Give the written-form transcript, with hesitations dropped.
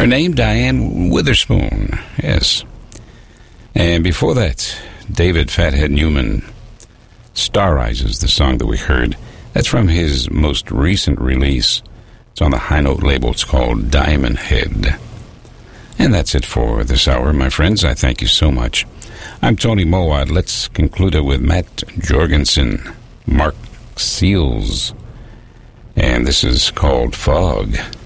Her name, Diane Witherspoon. Yes. And before that, David Fathead Newman, Star Rises, the song that we heard. That's from his most recent release. It's on the High Note label. It's called Diamond Head. And that's it for this hour, my friends. I thank you so much. I'm Tony Mowat. Let's conclude it with Matt Jorgensen, Mark Seals, and this is called Fog.